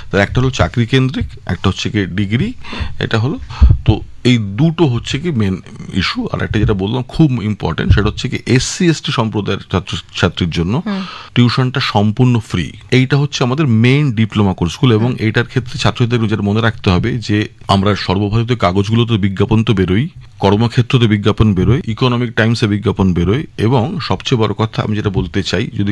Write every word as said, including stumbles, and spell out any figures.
তার একটা হলো চাকরি কেন্দ্রিক, একটা হচ্ছে কি ডিগ্রি, এটা হলো। তো এই দুটো হচ্ছে কি মেন ইস্যু। আর একটা যেটা বললাম খুব ইম্পর্টেন্ট, সেটা হচ্ছে কি এসসি এসটি সম্প্রদায়ের ছাত্র ছাত্রীর জন্য টিউশনটা সম্পূর্ণ ফ্রি। এইটা হচ্ছে আমাদের মেইন ডিপ্লোমা কোর্সগুলো, এবং এইটার ক্ষেত্রে ছাত্রছাত্রীদের যেটা মনে রাখতে হবে যে আমরা সর্বভারতীয় কাগজগুলোতে বিজ্ঞাপন তো বেরোই, কর্মক্ষেত্রতে বিজ্ঞাপন বেরোয়, ইকোনমিক টাইমসে বিজ্ঞাপন বেরোয়, এবং সবচেয়ে বড় কথা আমি যেটা বলতে চাই, যদি